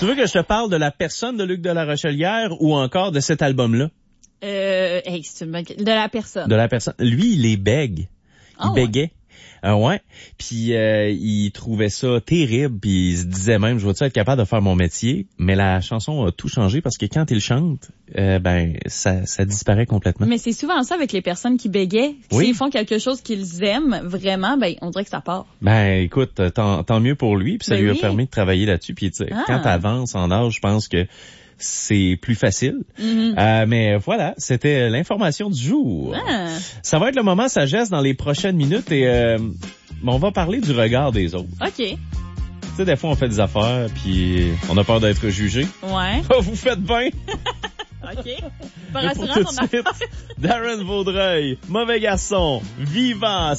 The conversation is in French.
Tu veux que je te parle de la personne de Luc de la Rochelière ou encore de cet album-là? C'est une bonne... De la personne. De la personne. Lui, il est bègue. Il bégait. Ouais. Puis il trouvait ça terrible, puis il se disait même, je vais-tu être capable de faire mon métier? Mais la chanson a tout changé parce que quand il chante, ça disparaît complètement. Mais c'est souvent ça avec les personnes qui bégaient. Oui. S'ils font quelque chose qu'ils aiment vraiment, on dirait que ça part. Écoute, tant mieux pour lui, puis ça lui a permis de travailler là-dessus. Puis quand t'avances en âge, je pense que c'est plus facile. Mm-hmm. Mais voilà, c'était l'information du jour. Ça va être le moment sagesse dans les prochaines minutes et on va parler du regard des autres. OK. Tu sais, des fois, on fait des affaires, puis on a peur d'être jugé. Ouais. Vous faites bien. OK. Pas Pour rassurant tout ton de suite, affaire. Darren Vaudreuil, Mauvais garçon, Vivant.